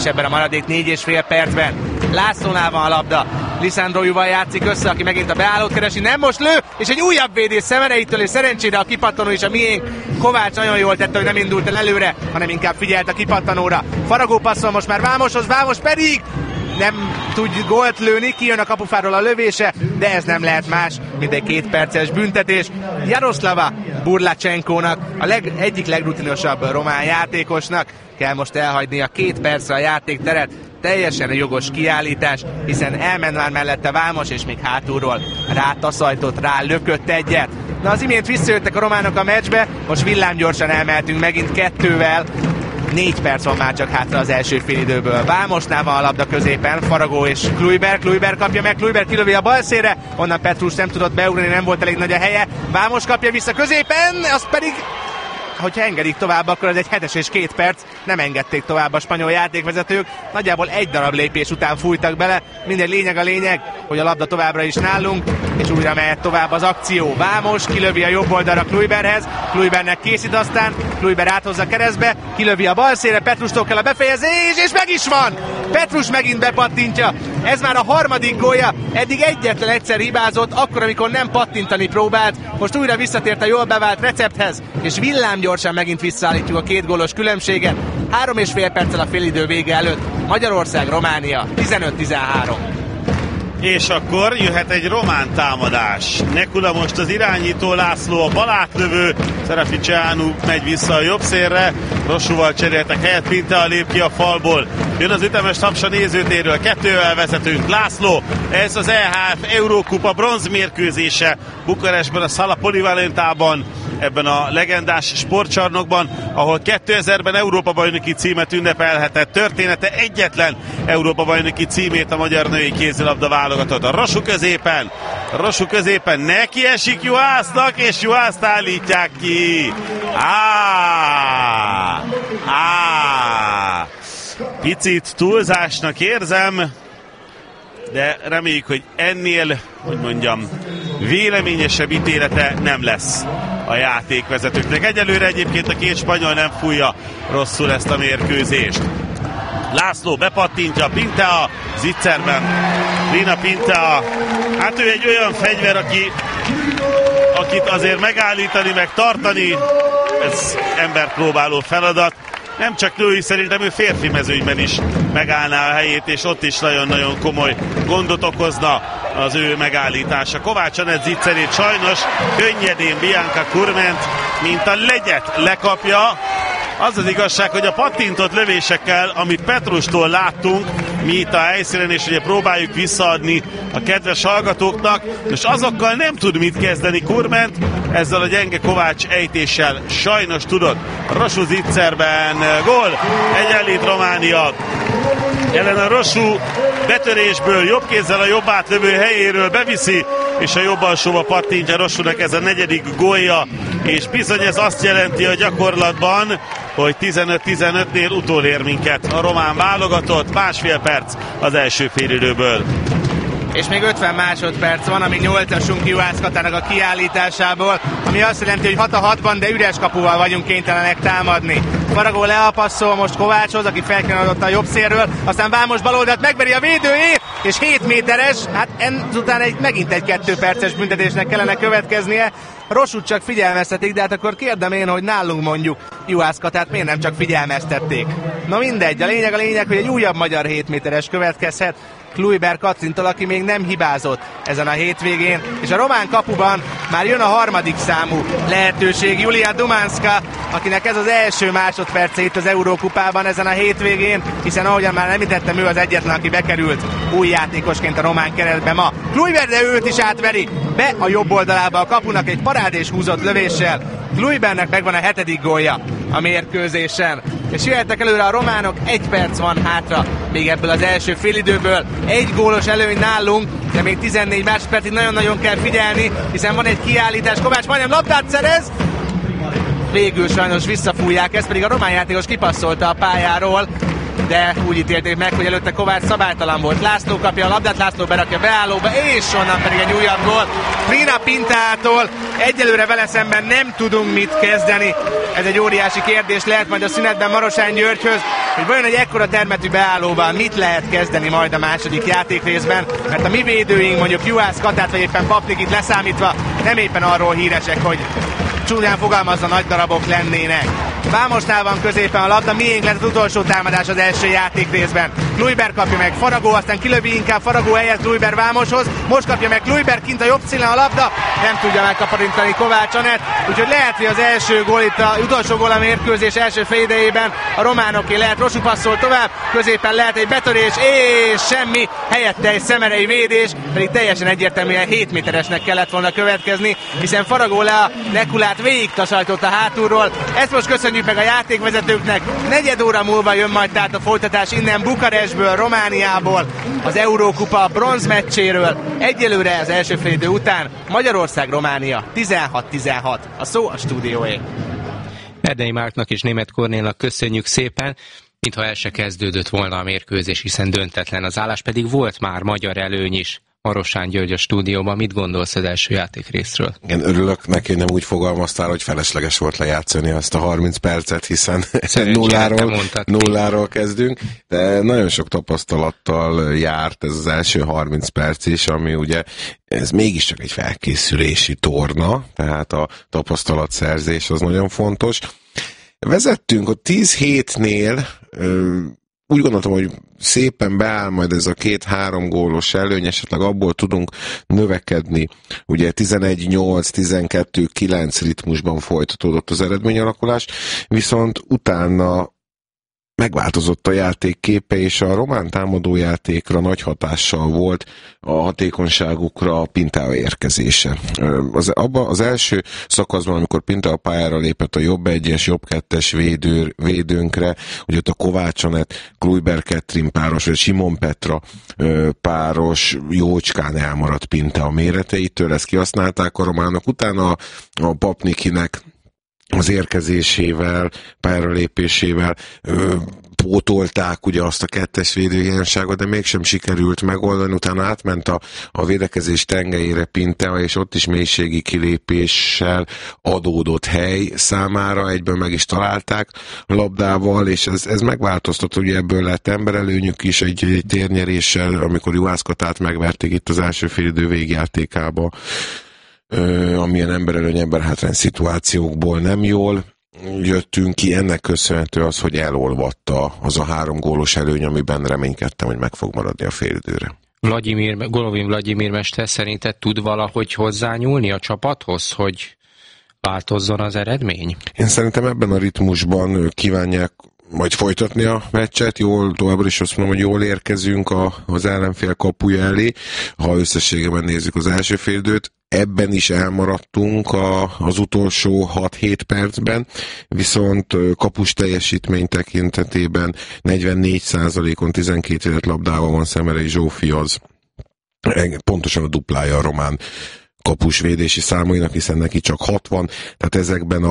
ebben a maradék 4,5 percben. Lászlónál van a labda. Lisandro Juval játszik össze, aki megint a beállót keresi, nem most lő, és egy újabb védés Szemereitől, és szerencsére a kipattanó is a miénk. Kovács nagyon jól tette, hogy nem indult el előre, hanem inkább figyelt a kipattanóra. Faragó passzol most már Vámoshoz, Vámos pedig nem tud gólt lőni, kijön a kapufáról a lövése, de ez nem lehet más, mint egy 2 perces büntetés. Jaroslava Burlacsenkónak, egyik legrutinosabb román játékosnak kell most elhagyni a 2 percre a játékteret. Teljesen jogos kiállítás, hiszen elment már mellette Vámos, és még hátulról rátaszajtott, lökött egyet. Na, az imént visszajöttek a románok a meccsbe, most villámgyorsan emeltünk megint 2-vel. 4 perc van már csak hátra az első félidőből. Vámosnál van a labda középen, Faragó és Kluiber kapja meg, Kluiber kilövi a balszére, onnan Petrus nem tudott beugrani, nem volt elég nagy a helye. Vámos kapja vissza középen, az pedig, hogyha engedik tovább, akkor ez egy 7 és 2 perc, nem engedték tovább a spanyol játékvezetők, nagyjából egy darab lépés után fújtak bele, mindegy, lényeg a lényeg, hogy a labda továbbra is nálunk, és újra mehet tovább az akció. Vámos kilövi a jobb oldalra Kluiberhez, Kluibernek készít, aztán Kluiber áthozza keresztbe, kilövi a balszére, Petrustól kell a befejezés, és meg is van! Petrus megint bepattintja, ez már a harmadik gólja, eddig egyetlen egyszer hibázott, akkor, amikor nem pattintani próbált, most újra visszatért a jól bevált recepthez, és villámgyorsan megint visszaállítjuk a 2 gólos különbséget. 3,5 perccel a félidő vége előtt. Magyarország-Románia 15-13. És akkor jöhet egy román támadás. Nekula most az irányító, László a bal átlövő, Seraficeanu megy vissza a jobb szélre, Rossúval cseréltek helyet, Pintea lép ki a falból. Jön az ütemes taps a nézőtérről, 2-vel vezetünk. László, ez az EHF Eurókupa bronzmérkőzése Bukarestben, a Sala Polivalentában, ebben a legendás sportcsarnokban, ahol 2000-ben Európa-bajnoki címet ünnepelhetett. Története egyetlen Európa-bajnoki címét a magyar női kézilabda válogatott. A Rossú középen neki esik Juhásznak, és Juhászt állítják ki. Picit túlzásnak érzem, de reméljük, hogy ennél, hogy mondjam, véleményesebb ítélete nem lesz a játékvezetőknek. Egyelőre egyébként a 2 spanyol nem fújja rosszul ezt a mérkőzést. László bepattintja, Pintea zicserben. Lina Pintea, hát ő egy olyan fegyver, akit azért megállítani, meg tartani, ez emberpróbáló feladat. Nem csak női, szerintem ő férfi mezőnyben is megállná a helyét, és ott is nagyon-nagyon komoly gondot okozna az ő megállítása. Kovács Anett zicserét sajnos könnyedén Bianca Kurment, mint a legyet lekapja. Az az igazság, hogy a pattintott lövésekkel, amit Petrustól láttunk, mi itt a helyszínen, és ugye próbáljuk visszaadni a kedves hallgatóknak, és azokkal nem tud mit kezdeni Kurment, ezzel a gyenge Kovács ejtéssel sajnos tudott. Rossú zicserben gól, egyenlít Románia. Elena Rossú betörésből jobb kézzel a jobb átlövő helyéről beviszi, és a jobb alsóba pattintja. Rossúnak ez a 4. gólja, és bizony ez azt jelenti a gyakorlatban, hogy 15-15-nél utolér minket a román válogatott, 1,5 perc az első félidőből. És még 50 másodperc van, amíg 8-asunk Juhász Katának a kiállításából, ami azt jelenti, hogy 6-6-ban, de üres kapuval vagyunk kénytelenek támadni. Faragó leapasszol most Kovácshoz, aki felkínálotta a jobb szélről, aztán Vámos baloldalt megveri a védőjét, és 7 méteres, hát ezután megint egy 2 perces büntetésnek kellene következnie. Rossút csak figyelmeztetik, de hát akkor kérdem én, hogy nálunk mondjuk Juhász Katát miért nem csak figyelmeztették. Na mindegy, a lényeg, hogy egy újabb magyar 7 méteres következhet Kluiber Katrintól, aki még nem hibázott ezen a hétvégén, és a román kapuban már jön a 3. számú lehetőség, Julia Dumanska, akinek ez az első másodperce itt az Eurókupában ezen a hétvégén, hiszen ahogyan már említettem, ő az egyetlen, aki bekerült új játékosként a román keretbe ma. Kluiber, de őt is átveri be a jobb oldalába a kapunak egy parádés húzott lövéssel. Kluibernek megvan a 7. gólja a mérkőzésen. És jöhetnek előre a románok, 1 perc van hátra még ebből az első félidőből. 1 gólos előny nálunk, de még 14 másodpercig nagyon-nagyon kell figyelni, hiszen van egy kiállítás, Kovács majdnem labdát szerez, végül sajnos visszafújják, ez pedig a román játékos kipasszolta a pályáról, de úgy ítélték meg, hogy előtte Kovács szabálytalan volt. László kapja a labdát, László berakja beállóba, és onnan pedig egy újabb gól Trina Pintától. Egyelőre vele szemben nem tudunk mit kezdeni. Ez egy óriási kérdés lehet majd a szünetben Marosány Györgyhöz, hogy vajon egy ekkora termetű beállóval mit lehet kezdeni majd a második játékrészben, mert a mi védőink, mondjuk Juhász Katát vagy éppen Papnikit leszámítva nem éppen arról híresek, hogy csúnyán fogalmazva nagy darabok lennének. Vámosnál van középen a labda, miénk lett az utolsó támadás az első játékrészben. Kluiber kapja meg, Faragó, aztán kilövi inkább Faragó helyett Kluiber Vámoshoz, most kapja meg Kluiber, kint a jobb színen a labda, nem tudja megkaparintani Kovács Anett, úgyhogy lehet, hogy az első gól, itt az utolsó gól a mérkőzés első fél idejében a románoké, lehet Rosu passzol tovább, középen lehet egy betörés, és semmi, helyette egy szemerei védés, pedig teljesen egyértelműen 7 méteresnek kellett volna következni, hiszen Faragó le a Nekulát végig tasajtott a hátulról. Ezt most köszönjük meg a játékvezetőknek. Negyed óra múlva jön majd tehát a folytatás innen Bukarestből, Romániából, az Eurókupa bronzmeccséről. Egyelőre az első fél idő után Magyarország-Románia 16-16. A szó a stúdióé. Erdei Márknak és Németh Kornélnak köszönjük szépen, mintha el se kezdődött volna a mérkőzés, hiszen döntetlen az állás, pedig volt már magyar előny is. Marosány György a stúdióban, mit gondolsz az első játékrészről? Igen, örülök neki, hogy nem úgy fogalmaztál, hogy felesleges volt lejátszani azt a 30 percet, hiszen nulláról kezdünk, de nagyon sok tapasztalattal járt ez az első 30 perc is, ami ugye ez mégiscsak egy felkészülési torna, tehát a tapasztalatszerzés az nagyon fontos. Vezettünk a 10-7-nél, úgy gondoltam, hogy szépen beáll majd ez a 2-3 gólos előny, esetleg abból tudunk növekedni. Ugye 11-8-12-9 ritmusban folytatódott az eredményalakulás, viszont utána megváltozott a játék képe, és a román támadójátékra nagy hatással volt a hatékonyságukra a Pintao érkezése. Az első szakaszban, amikor Pintao pályára lépett a jobb egyes, jobb kettes védőnkre, ugye ott a Kovács Anett, Kluiber Ketrin páros, vagy Simon Petra páros jócskán elmaradt Pintao méreteitől, ezt kihasználták a románok. Utána a Papnikinek az érkezésével, pályára lépésével pótolták ugye azt a kettes védőhiányosságot, de mégsem sikerült megoldani. Utána átment a védekezés tengelyére Pintao, és ott is mélységi kilépéssel adódott hely számára, egyben meg is találták a labdával, és ez megváltoztat, ugye ebből lett emberelőnyük is egy térnyeréssel, amikor Juhász Katát megverték itt az első félidő végjátékába, amilyen emberelőny, emberhátrány szituációkból nem jól jöttünk ki. Ennek köszönhető az, hogy elolvatta az a 3 gólos előny, amiben reménykedtem, hogy meg fog maradni a félidőre. Golovin Vladimir mester szerinted tud valahogy hozzányúlni a csapathoz, hogy változzon az eredmény? Én szerintem ebben a ritmusban kívánják majd folytatni a meccset, továbbra is azt mondom, hogy jól érkezünk az ellenfél kapuja elé, ha összességében nézzük az első félidőt. Ebben is elmaradtunk az utolsó 6-7 percben, viszont kapus teljesítmény tekintetében 44%-on 12 élet labdával van Szemerei Zsófi, az pontosan a duplája a román kapusvédési számainak, hiszen neki csak 60, tehát ezekben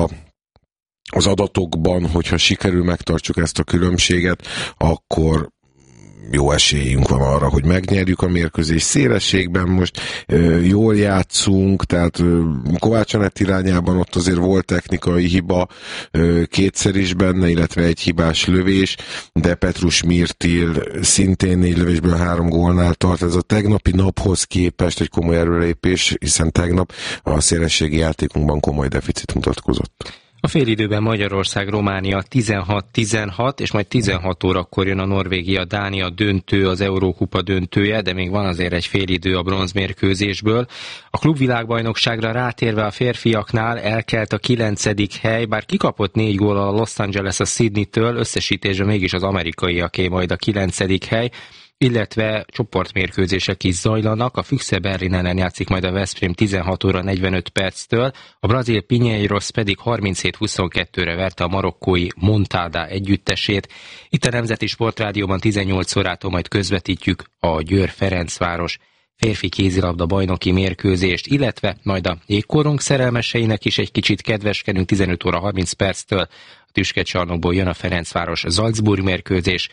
az adatokban, hogyha sikerül megtartsuk ezt a különbséget, akkor jó esélyünk van arra, hogy megnyerjük a mérkőzés. Szélességben most jól játszunk, tehát Kovács Anett irányában ott azért volt technikai hiba kétszer is benne, illetve egy hibás lövés, de Petrus Mirtil szintén 4 lövésből 3 gólnál tart. Ez a tegnapi naphoz képest egy komoly erőlépés, hiszen tegnap a szélességi játékunkban komoly deficit mutatkozott. A félidőben Magyarország-Románia 16-16, és majd 16 órakor jön a Norvégia-Dánia döntő, az Eurókupa döntője, de még van azért egy félidő a bronzmérkőzésből. A klubvilágbajnokságra rátérve a férfiaknál elkelt a 9. hely, bár kikapott 4 góllal a Los Angeles a Sydney-től, összesítésben mégis az amerikaiaké majd a 9. hely, illetve csoportmérkőzések is zajlanak. A Füchse Berlin ellen játszik majd a Veszprém 16 óra 45 perctől, a brazil Pinheiros pedig 37-22-re verte a marokkói Montada együttesét. Itt a Nemzeti Sportrádióban 18 órától majd közvetítjük a Győr-Ferencváros férfi kézilabda bajnoki mérkőzést, illetve majd a jégkorong szerelmeseinek is egy kicsit kedveskedünk. 15 óra 30 perctől a Tüskecsarnokból jön a Ferencváros Salzburg mérkőzés.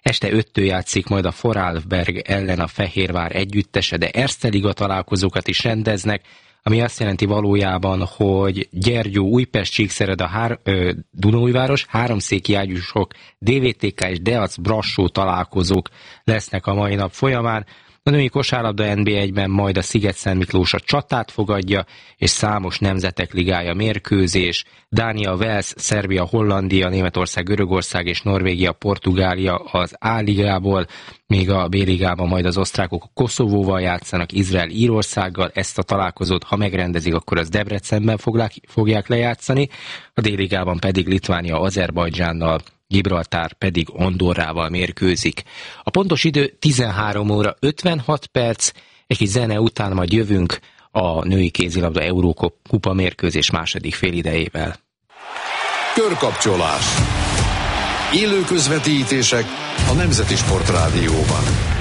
Este 5-től játszik majd a Vorarlberg ellen a Fehérvár együttese, de Erste Liga találkozókat is rendeznek, ami azt jelenti valójában, hogy Gyergyó, Újpest, Csíkszereda, Dunaújváros, Háromszéki Ágyúsok, DVTK és Deac Brassó találkozók lesznek a mai nap folyamán. A női kosárlabda NB1-ben majd a Sziget-Szentmiklós a Csatát fogadja, és számos nemzetek ligája mérkőzés. Dánia, Wales, Szerbia, Hollandia, Németország, Görögország és Norvégia, Portugália az A-ligából, még a B-ligában majd az osztrákok Koszovóval játszanak, Izrael Írországgal. Ezt a találkozót, ha megrendezik, akkor az Debrecenben fogják lejátszani, a D-ligában pedig Litvánia Azerbajdzsánnal, Gibraltár pedig Andorrával mérkőzik. A pontos idő 13 óra 56 perc, egy kis zene után majd jövünk a női kézilabda Eurókupa mérkőzés második félidejével. Körkapcsolás. Élő közvetítések a Nemzeti Sportrádióban.